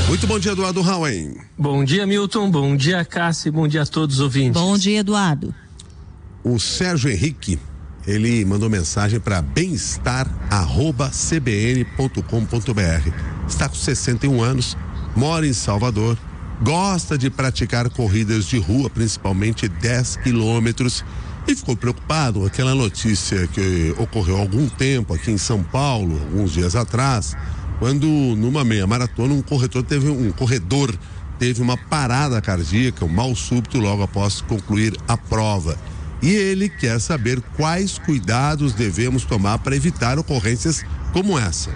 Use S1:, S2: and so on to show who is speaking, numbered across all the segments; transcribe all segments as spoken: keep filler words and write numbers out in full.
S1: Muito bom dia, Eduardo Rauen.
S2: Bom dia, Milton. Bom dia, Cássia. Bom dia a todos os ouvintes.
S3: Bom dia, Eduardo.
S1: O Sérgio Henrique, ele mandou mensagem para bem-estar arroba c b n ponto com ponto b r. Está com sessenta e um anos, mora em Salvador, gosta de praticar corridas de rua, principalmente dez quilômetros, e ficou preocupado com aquela notícia que ocorreu há algum tempo aqui em São Paulo, alguns dias atrás, quando numa meia maratona um corredor teve um corredor teve uma parada cardíaca, um mal súbito logo após concluir a prova. E ele quer saber quais cuidados devemos tomar para evitar ocorrências como essa.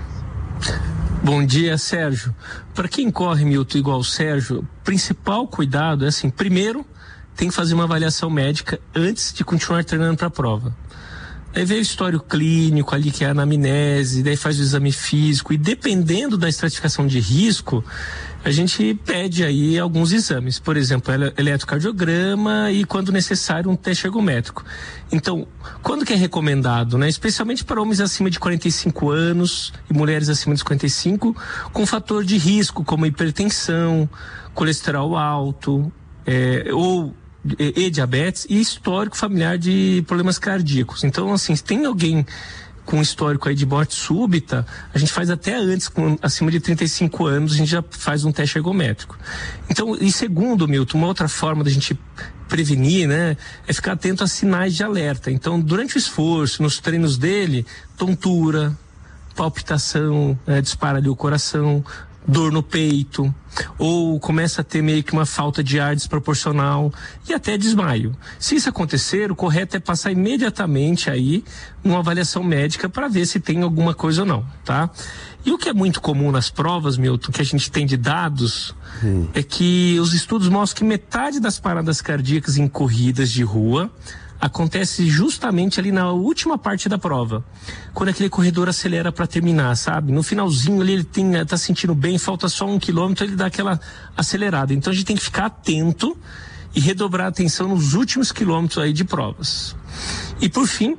S2: Bom dia, Sérgio. Para quem corre, Milton, igual o Sérgio, o principal cuidado é assim, primeiro tem que fazer uma avaliação médica antes de continuar treinando para a prova. Aí vê o histórico clínico ali, que é a anamnese, daí faz o exame físico, e dependendo da estratificação de risco, a gente pede aí alguns exames, por exemplo, eletrocardiograma e, quando necessário, um teste ergométrico. Então, quando que é recomendado, né? Especialmente para homens acima de quarenta e cinco anos e mulheres acima de cinquenta e cinco, com fator de risco, como hipertensão, colesterol alto, é, ou E, e diabetes e histórico familiar de problemas cardíacos. Então, assim, se tem alguém com histórico aí de morte súbita, a gente faz até antes, com acima de trinta e cinco anos, a gente já faz um teste ergométrico. Então, e segundo, Milton, uma outra forma da gente prevenir, né, é ficar atento a sinais de alerta. Então, durante o esforço, nos treinos dele, tontura, palpitação, é, dispara ali o coração, dor no peito, ou começa a ter meio que uma falta de ar desproporcional e até desmaio. Se isso acontecer, o correto é passar imediatamente aí numa avaliação médica para ver se tem alguma coisa ou não, tá? E o que é muito comum nas provas, Milton, que a gente tem de dados, hum. é que os estudos mostram que metade das paradas cardíacas em corridas de rua acontece justamente ali na última parte da prova, quando aquele corredor acelera para terminar, sabe? No finalzinho ali ele tem, tá sentindo bem, falta só um quilômetro, ele dá aquela acelerada. Então a gente tem que ficar atento e redobrar a atenção nos últimos quilômetros aí de provas. E por fim,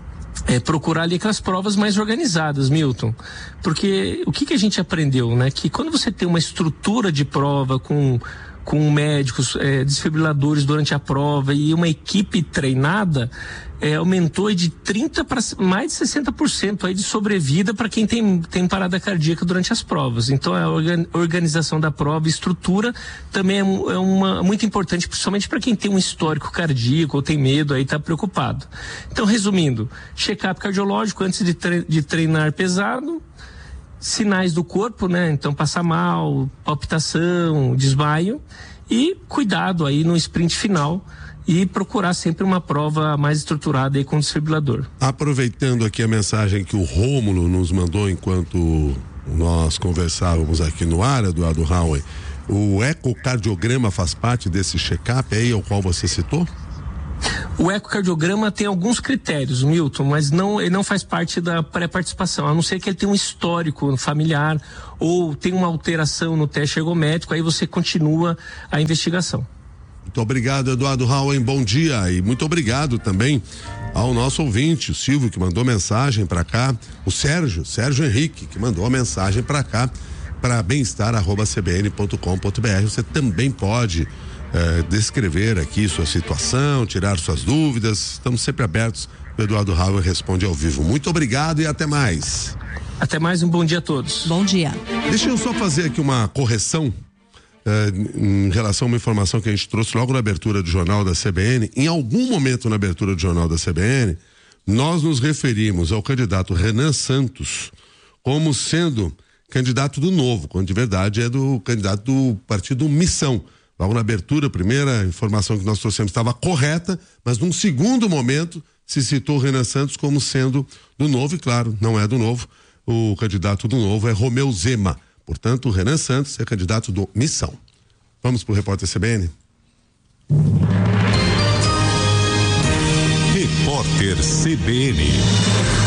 S2: é procurar ali aquelas provas mais organizadas, Milton, porque o que que a gente aprendeu, né? Que quando você tem uma estrutura de prova com com médicos, é, desfibriladores durante a prova e uma equipe treinada, é, aumentou de trinta para mais de sessenta por cento aí de sobrevida para quem tem, tem parada cardíaca durante as provas. Então a organ, organização da prova, estrutura também é, é uma, muito importante, principalmente para quem tem um histórico cardíaco ou tem medo, aí está preocupado. Então, resumindo, check-up cardiológico antes de, tre- de treinar pesado, sinais do corpo, né? Então, passar mal, palpitação, desmaio, e cuidado aí no sprint final e procurar sempre uma prova mais estruturada aí com o desfibrilador.
S1: Aproveitando aqui a mensagem que o Rômulo nos mandou enquanto nós conversávamos aqui no ar, Eduardo Rauen, o ecocardiograma faz parte desse check-up aí ao qual você citou?
S2: O ecocardiograma tem alguns critérios, Milton, mas não, ele não faz parte da pré-participação, a não ser que ele tenha um histórico familiar ou tem uma alteração no teste ergométrico, aí você continua a investigação.
S1: Muito obrigado, Eduardo Rauen, bom dia, e muito obrigado também ao nosso ouvinte, o Silvio, que mandou mensagem para cá, o Sérgio, Sérgio Henrique, que mandou a mensagem para cá, para bem-estar arroba c b n ponto com ponto b r. Você também pode É, descrever aqui sua situação, tirar suas dúvidas, estamos sempre abertos. O Eduardo Rauen responde ao vivo. Muito obrigado e até mais.
S2: Até mais, um bom dia a todos.
S3: Bom dia.
S1: Deixa eu só fazer aqui uma correção é, em relação a uma informação que a gente trouxe logo na abertura do Jornal da C B N. Em algum momento na abertura do Jornal da C B N, nós nos referimos ao candidato Renan Santos como sendo candidato do Novo, quando de verdade é do candidato do partido Missão. Logo na abertura, a primeira informação que nós trouxemos estava correta, mas num segundo momento se citou o Renan Santos como sendo do Novo, e claro, não é do Novo. O candidato do Novo é Romeu Zema. Portanto, o Renan Santos é candidato do Missão. Vamos para o repórter C B N?
S4: Repórter C B N.